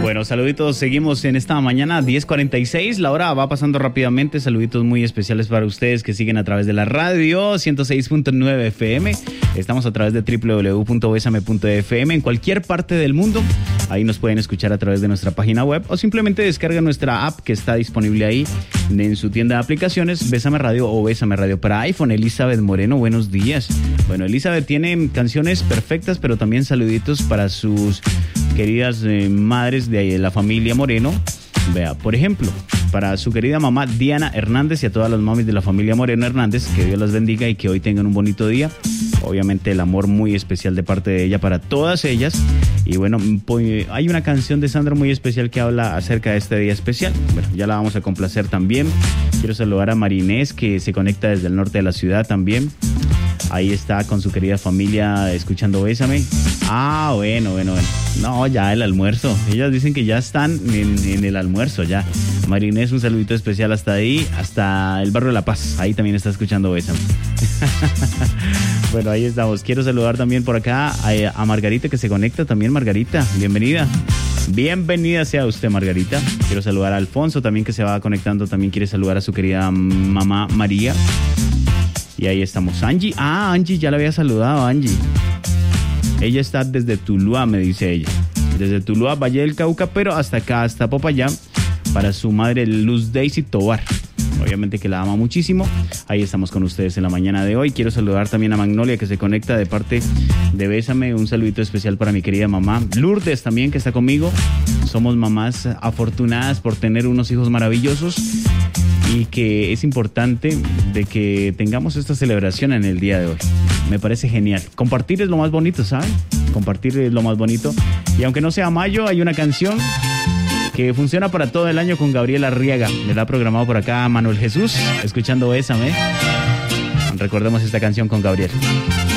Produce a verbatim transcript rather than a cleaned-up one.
Bueno, saluditos, seguimos en esta mañana, diez cuarenta y seis, la hora va pasando rápidamente, saluditos muy especiales para ustedes que siguen a través de la radio, ciento seis punto nueve F M, estamos a través de doble u doble u doble u punto besame punto f m en cualquier parte del mundo, ahí nos pueden escuchar a través de nuestra página web o simplemente descargan nuestra app que está disponible ahí en su tienda de aplicaciones, Bésame Radio o Bésame Radio para iPhone. Elizabeth Moreno, buenos días. Bueno, Elizabeth tiene canciones perfectas, pero también saluditos para sus queridas eh, madres de la familia Moreno. Vea, por ejemplo, para su querida mamá Diana Hernández y a todas las mamis de la familia Moreno Hernández, que Dios las bendiga y que hoy tengan un bonito día. Obviamente el amor muy especial de parte de ella para todas ellas. Y bueno, pues, hay una canción de Sandra muy especial que habla acerca de este día especial. Bueno, ya la vamos a complacer también. Quiero saludar a Marinés, que se conecta desde el norte de la ciudad también. Ahí está con su querida familia escuchando Bésame. Ah, bueno, bueno, bueno. No, ya el almuerzo. Ellas dicen que ya están en, en el almuerzo ya. Marinés, un saludito especial hasta ahí, hasta el barrio de La Paz. Ahí también está escuchando Bésame. Bueno, ahí estamos. Quiero saludar también por acá a, a Margarita que se conecta también. Margarita, bienvenida. Bienvenida sea usted, Margarita. Quiero saludar a Alfonso también que se va conectando. También quiere saludar a su querida mamá María. Y ahí estamos. Angie. Ah, Angie, ya la había saludado, Angie. Ella está desde Tuluá, me dice ella. Desde Tuluá, Valle del Cauca, pero hasta acá, hasta Popayán, para su madre Luz Daisy Tobar. Obviamente que la ama muchísimo. Ahí estamos con ustedes en la mañana de hoy. Quiero saludar también a Magnolia, que se conecta de parte de Bésame. Un saludito especial para mi querida mamá Lourdes también, que está conmigo. Somos mamás afortunadas por tener unos hijos maravillosos y que es importante de que tengamos esta celebración en el día de hoy. Me parece genial. Compartir es lo más bonito, ¿saben? Compartir es lo más bonito. Y aunque no sea mayo, hay una canción que funciona para todo el año con Gabriel Arriaga. Me la ha programado por acá Manuel Jesús, escuchando Bésame. Recordemos esta canción con Gabriel.